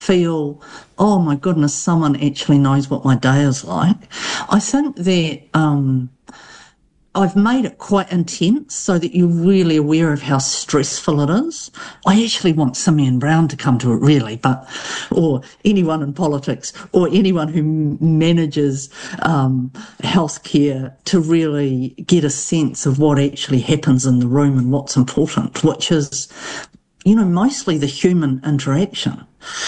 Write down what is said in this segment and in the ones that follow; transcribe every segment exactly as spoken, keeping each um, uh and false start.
feel, oh my goodness, someone actually knows what my day is like. I think that um, I've made it quite intense so that you're really aware of how stressful it is. I actually want Simeon Brown to come to it, really, but or anyone in politics or anyone who manages um, healthcare to really get a sense of what actually happens in the room and what's important, which is, you know, mostly the human interaction.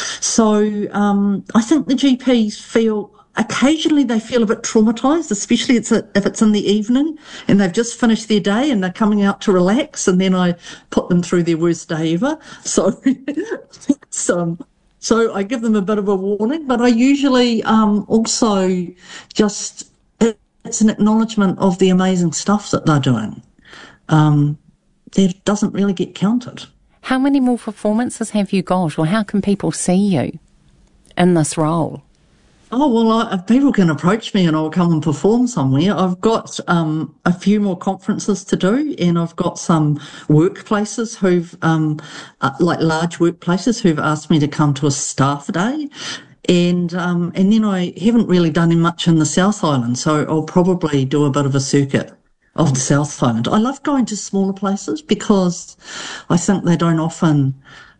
So um, I think the G Ps feel, occasionally they feel a bit traumatised, especially it's a, if it's in the evening and they've just finished their day and they're coming out to relax, and then I put them through their worst day ever. So, um, so I give them a bit of a warning, but I usually um, also just, it, it's an acknowledgement of the amazing stuff that they're doing. Um, that doesn't really get counted. How many more performances have you got, or how can people see you in this role? Oh, well, I, people can approach me and I'll come and perform somewhere. I've got um, a few more conferences to do, and I've got some workplaces who've, um, uh, like large workplaces who've asked me to come to a staff day. And um, and then I haven't really done much in the South Island, so I'll probably do a bit of a circuit of the South Island. I love going to smaller places because I think they don't often,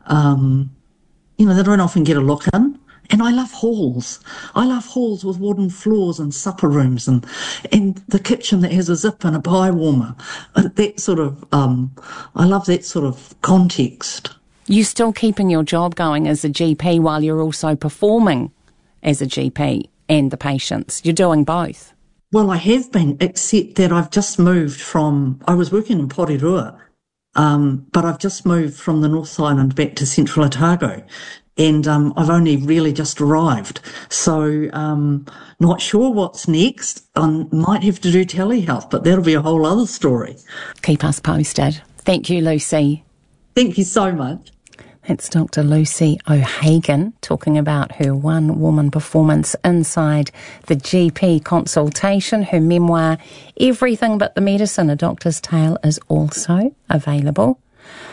um, you know, they don't often get a look in. And I love halls. I love halls with wooden floors and supper rooms and and the kitchen that has a zip and a pie warmer. That sort of, um, I love that sort of context. You still keeping your job going as a G P while you're also performing as a G P and the patients. You're doing both. Well, I have been, except that I've just moved from, I was working in Porirua, um, but I've just moved from the North Island back to Central Otago. And um, I've only really just arrived. So um, not sure what's next. I might have to do telehealth, but that'll be a whole other story. Keep us posted. Thank you, Lucy. Thank you so much. That's Doctor Lucy O'Hagan talking about her one-woman performance inside the G P consultation. Her memoir, Everything But the Medicine, A Doctor's Tale, is also available.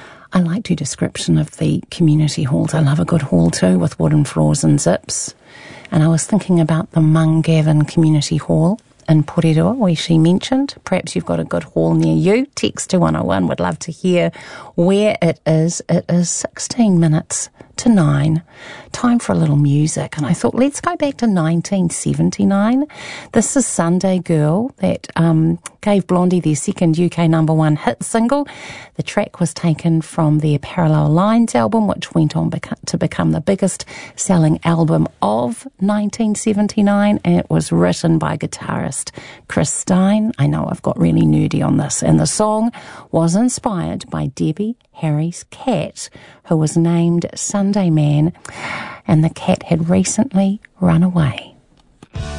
I liked your description of the community halls. I love a good hall too, with wooden floors and zips. And I was thinking about the Mungavin Community Hall in Porirua, where she mentioned. Perhaps you've got a good hall near you. Text to one oh one. Would love to hear where it is. It is sixteen minutes to nine. Time for a little music. And I thought, let's go back to nineteen seventy-nine. This is Sunday Girl that um, gave Blondie their second U K number one hit single. The track was taken from their Parallel Lines album, which went on beca- to become the biggest selling album of nineteen seventy-nine. And it was written by guitarist Chris Stein. I know I've got really nerdy on this. And the song was inspired by Debbie Harry's cat, who was named Sunday Man, and the cat had recently run away.